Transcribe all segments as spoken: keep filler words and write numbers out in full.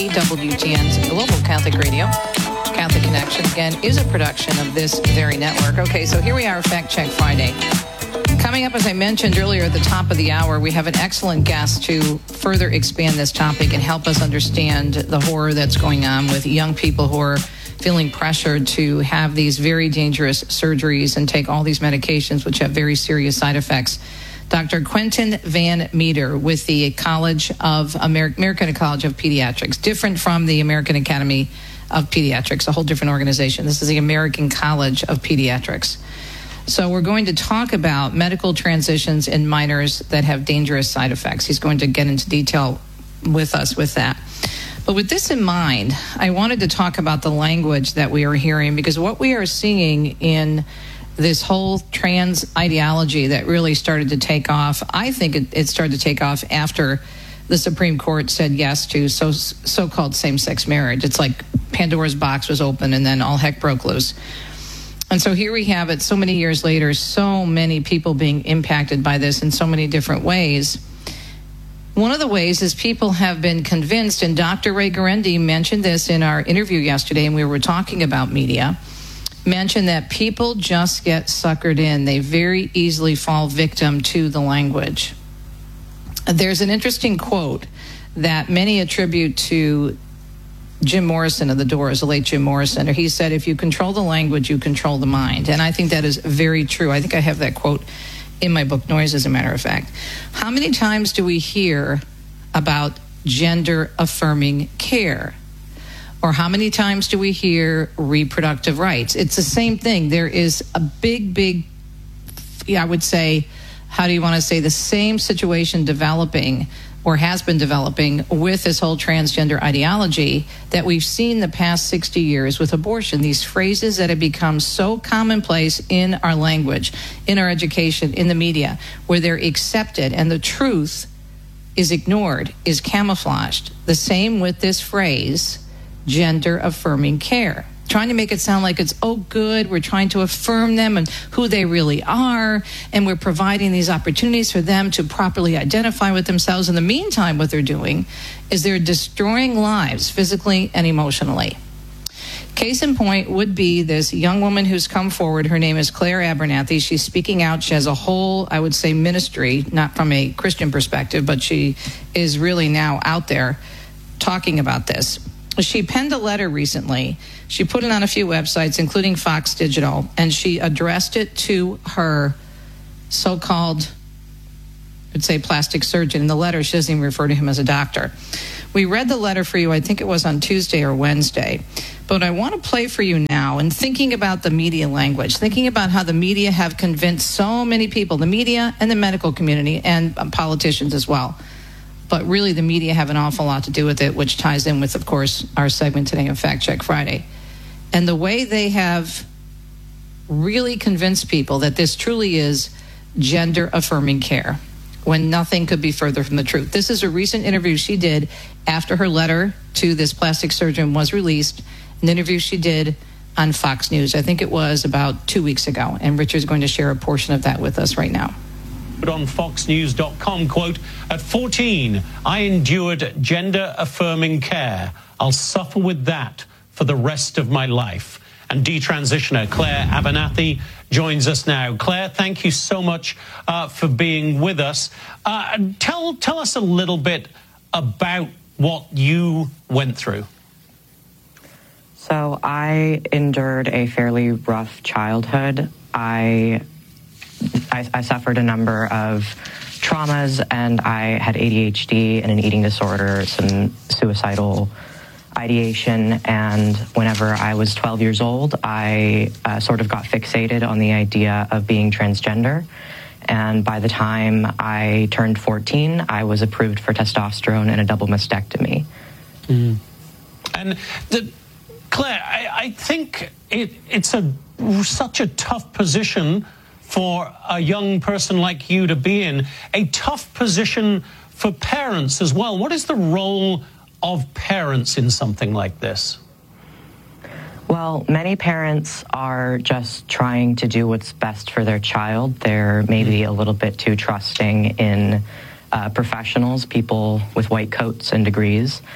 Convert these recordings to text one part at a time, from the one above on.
W T N's Global Catholic Radio. Catholic Connection, again, is a production of this very network. Okay, so here we are, Fact Check Friday. Coming up, as I mentioned earlier at the top of the hour, we have an excellent guest to further expand this topic and help us understand the horror that's going on with young people who are feeling pressured to have these very dangerous surgeries and take all these medications which have very serious side effects. Doctor Quentin Van Meter with the College of Amer- American College of Pediatrics, different from the American Academy of Pediatrics, a whole different organization. This is the American College of Pediatrics. So we're going to talk about medical transitions in minors that have dangerous side effects. He's going to get into detail with us with that. But with this in mind, I wanted to talk about the language that we are hearing, because what we are seeing in this whole trans ideology that really started to take off, I think it, it started to take off after the Supreme Court said yes to so, so-called same-sex marriage. It's like Pandora's box was open and then all heck broke loose. And so here we have it so many years later, so many people being impacted by this in so many different ways. One of the ways is people have been convinced, and Doctor Ray Guarendi mentioned this in our interview yesterday, and we were talking about media, mentioned that people just get suckered in. They very easily fall victim to the language. There's an interesting quote that many attribute to Jim Morrison of the Doors, the late Jim Morrison. He said, if you control the language, you control the mind. And I think that is very true. I think I have that quote in my book, Noise, as a matter of fact. How many times do we hear about gender-affirming care? Or how many times do we hear reproductive rights? It's the same thing. There is a big, big, I would say, how do you want to say, the same situation developing or has been developing with this whole transgender ideology that we've seen the past sixty years with abortion. These phrases that have become so commonplace in our language, in our education, in the media, where they're accepted and the truth is ignored, is camouflaged. The same with this phrase, gender-affirming care. Trying to make it sound like it's, oh, good, we're trying to affirm them and who they really are, and we're providing these opportunities for them to properly identify with themselves. In the meantime, what they're doing is they're destroying lives physically and emotionally. Case in point would be this young woman who's come forward. Her name is Claire Abernathy. She's speaking out. She has a whole, I would say, ministry, not from a Christian perspective, but she is really now out there talking about this. She penned a letter recently. She put it on a few websites, including Fox Digital, and she addressed it to her so-called, I'd say, plastic surgeon. In the letter, she doesn't even refer to him as a doctor. We read the letter for you, I think it was on Tuesday or Wednesday. But I want to play for you now, and thinking about the media language, thinking about how the media have convinced so many people, the media and the medical community and politicians as well. But really, the media have an awful lot to do with it, which ties in with, of course, our segment today on Fact Check Friday. And the way they have really convinced people that this truly is gender-affirming care, when nothing could be further from the truth. This is a recent interview she did after her letter to this plastic surgeon was released, an interview she did on Fox News. I think it was about two weeks ago. And Richard's going to share a portion of that with us right now. On fox news dot com, quote, at fourteen, I endured gender-affirming care. I'll suffer with that for the rest of my life. And detransitioner Claire Abernathy joins us now. Claire, thank you so much uh, for being with us. Uh, tell, tell us a little bit about what you went through. So I endured a fairly rough childhood. I I, I suffered a number of traumas, and I had A D H D and an eating disorder, some suicidal ideation, and whenever I was twelve years old, I uh, sort of got fixated on the idea of being transgender, and by the time I turned fourteen, I was approved for testosterone and a double mastectomy. Mm. And the, Claire, I, I think it, it's a such a tough position for a young person like you to be in, a tough position for parents as well. What is the role of parents in something like this? Well, many parents are just trying to do what's best for their child. They're maybe a little bit too trusting in uh, professionals, people with white coats and degrees.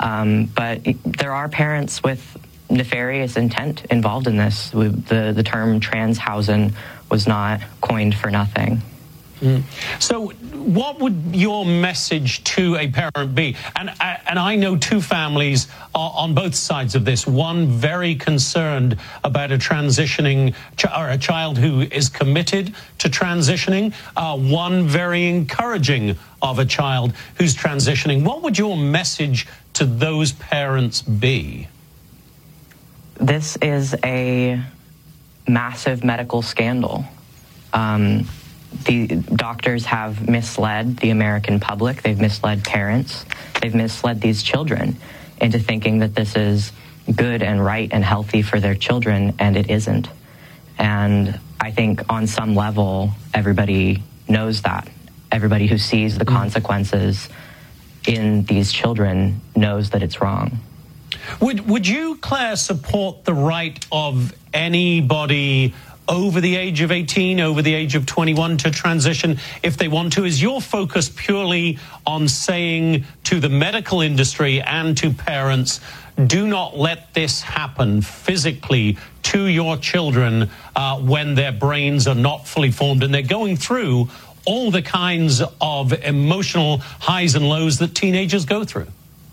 Um, but there are parents with nefarious intent involved in this. The, the term Transhausen was not coined for nothing. Mm. So what would your message to a parent be? And, and I know two families on both sides of this. One very concerned about a transitioning ch- or a child who is committed to transitioning. Uh, one very encouraging of a child who's transitioning. What would your message to those parents be? This is a massive medical scandal. Um, The doctors have misled the American public. They've misled parents. They've misled these children into thinking that this is good and right and healthy for their children, and it isn't. And I think on some level, everybody knows that. Everybody who sees the consequences in these children knows that it's wrong. Would, would you, Claire, support the right of anybody over the age of eighteen, over the age of twenty-one to transition if they want to? Is your focus purely on saying to the medical industry and to parents, do not let this happen physically to your children uh, when their brains are not fully formed and they're going through all the kinds of emotional highs and lows that teenagers go through?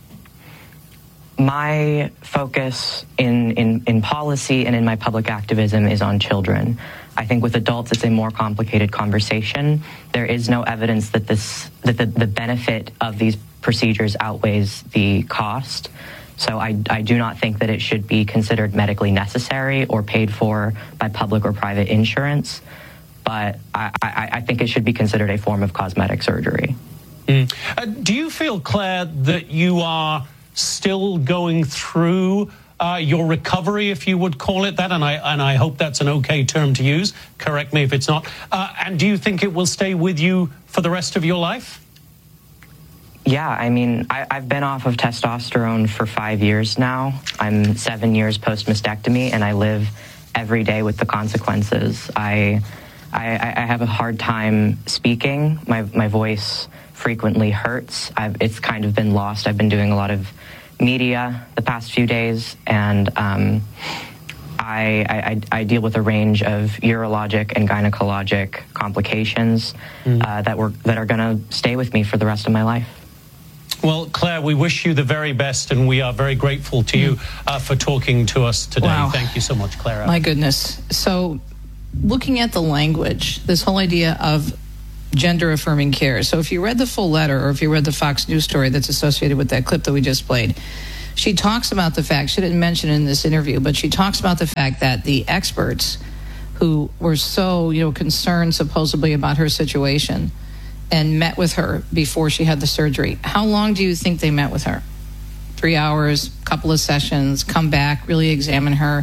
My focus in, in, in policy and in my public activism is on children. I think with adults, it's a more complicated conversation. There is no evidence that this that the, the benefit of these procedures outweighs the cost. So I, I do not think that it should be considered medically necessary or paid for by public or private insurance. But I, I, I think it should be considered a form of cosmetic surgery. Mm. Uh, do you feel, Claire, that you are still going through uh, your recovery, if you would call it that, and I and I hope that's an okay term to use. Correct me if it's not. Uh, and do you think it will stay with you for the rest of your life? Yeah, I mean, I, I've been off of testosterone for five years now. I'm seven years post-mastectomy, and I live every day with the consequences. I I, I have a hard time speaking. My my voice frequently hurts. I've, it's kind of been lost. I've been doing a lot of media the past few days, and um, I, I, I deal with a range of urologic and gynecologic complications mm. uh, that were that are going to stay with me for the rest of my life. Well, Claire, we wish you the very best, and we are very grateful to you uh, for talking to us today. Wow. Thank you so much, Claire. My goodness. So, looking at the language, this whole idea of gender-affirming care. So if you read the full letter, or if you read the Fox News story that's associated with that clip that we just played, she talks about the fact, she didn't mention it in this interview, but she talks about the fact that the experts who were so, you know, concerned supposedly about her situation and met with her before she had the surgery. How long do you think they met with her? Three hours, couple of sessions, come back, really examine her.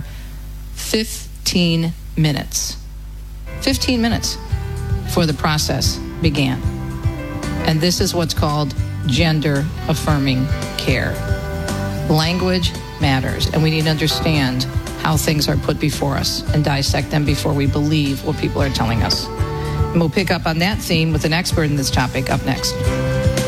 Fifteen minutes. Fifteen minutes before the process began. And this is what's called gender-affirming care. Language matters, and we need to understand how things are put before us and dissect them before we believe what people are telling us. And we'll pick up on that theme with an expert in this topic up next.